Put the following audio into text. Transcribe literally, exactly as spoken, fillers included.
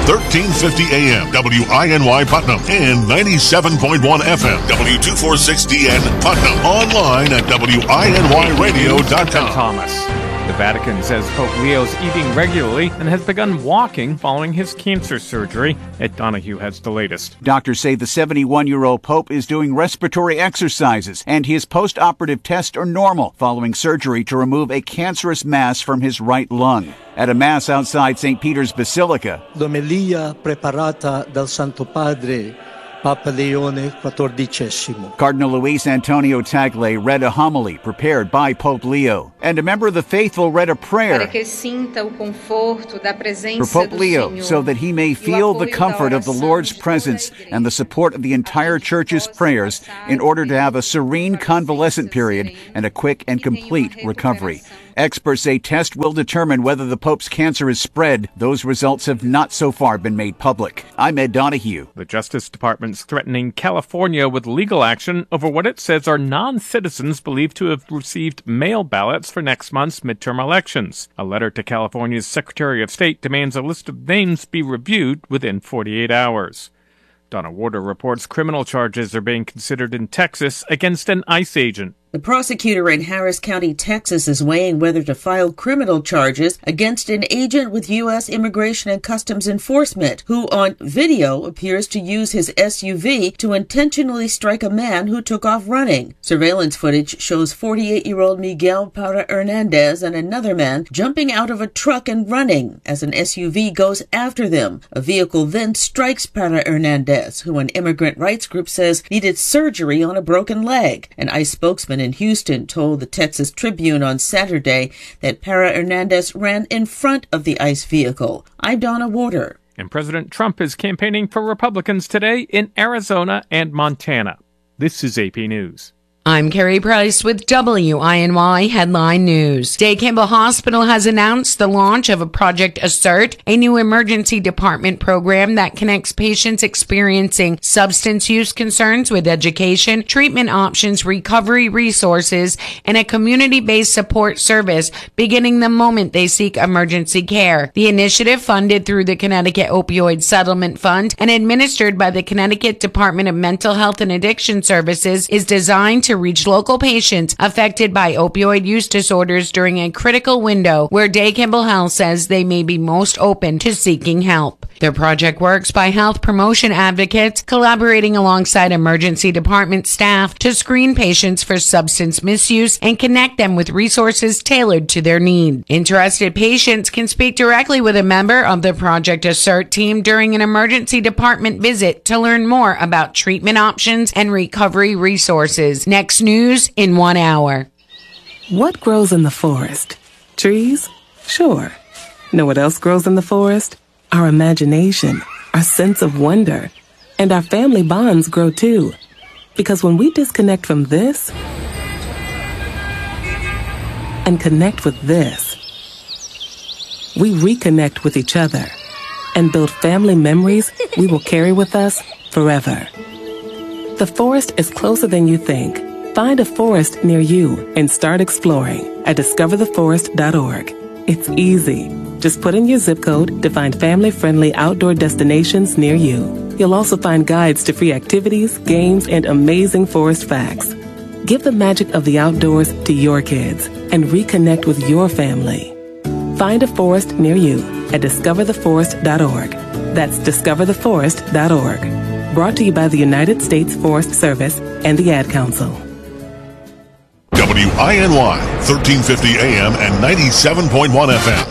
thirteen fifty A M, W I N Y Putnam, and ninety-seven point one F M, W two forty-six D N Putnam. Online at W I N Y radio dot com. Thomas. The Vatican says Pope Leo's eating regularly and has begun walking following his cancer surgery. Ed Donahue has the latest. Doctors say the seventy-one-year-old Pope is doing respiratory exercises, and his post-operative tests are normal following surgery to remove a cancerous mass from his right lung. At a mass outside Saint Peter's Basilica, L'omelia preparata dal Santo Padre Papa Leone quattordicesimo. Cardinal Luis Antonio Tagle read a homily prepared by Pope Leo, and a member of the faithful read a prayer for Pope Leo so that he may feel the comfort of the Lord's presence and the support of the entire Church's prayers in order to have a serene convalescent period and a quick and complete recovery. Experts say tests will determine whether the Pope's cancer is spread. Those results have not so far been made public. I'm Ed Donahue. The Justice Department's threatening California with legal action over what it says are non-citizens believed to have received mail ballots for next month's midterm elections. A letter to California's Secretary of State demands a list of names be reviewed within forty-eight hours. Donna Warder reports criminal charges are being considered in Texas against an ICE agent. The prosecutor in Harris County, Texas, is weighing whether to file criminal charges against an agent with U S Immigration and Customs Enforcement who, on video, appears to use his S U V to intentionally strike a man who took off running. Surveillance footage shows forty-eight-year-old Miguel Parra Hernandez and another man jumping out of a truck and running as an S U V goes after them. A vehicle then strikes Parra Hernandez, who an immigrant rights group says needed surgery on a broken leg. An ICE spokesman in Houston told the Texas Tribune on Saturday that Parra Hernandez ran in front of the ICE vehicle. I'm Donna Warder. And President Trump is campaigning for Republicans today in Arizona and Montana. This is A P News. I'm Carrie Price with W I N Y Headline News. Day Campbell Hospital has announced the launch of a Project Assert, a new emergency department program that connects patients experiencing substance use concerns with education, treatment options, recovery resources, and a community-based support service beginning the moment they seek emergency care. The initiative, funded through the Connecticut Opioid Settlement Fund and administered by the Connecticut Department of Mental Health and Addiction Services, is designed to reach local patients affected by opioid use disorders during a critical window where Day Campbell Health says they may be most open to seeking help. Their project works by health promotion advocates collaborating alongside emergency department staff to screen patients for substance misuse and connect them with resources tailored to their need. Interested patients can speak directly with a member of the Project Assert team during an emergency department visit to learn more about treatment options and recovery resources. Next news in one hour. What grows in the forest? Trees? Sure. Know what else grows in the forest? Our imagination, our sense of wonder, and our family bonds grow too. Because when we disconnect from this and connect with this, we reconnect with each other and build family memories we will carry with us forever. The forest is closer than you think. Find a forest near you and start exploring at discover the forest dot org. It's easy. Just put in your zip code to find family-friendly outdoor destinations near you. You'll also find guides to free activities, games, and amazing forest facts. Give the magic of the outdoors to your kids and reconnect with your family. Find a forest near you at discover the forest dot org. That's discover the forest dot org. Brought to you by the United States Forest Service and the Ad Council. W I N Y, thirteen fifty A M and ninety-seven point one F M.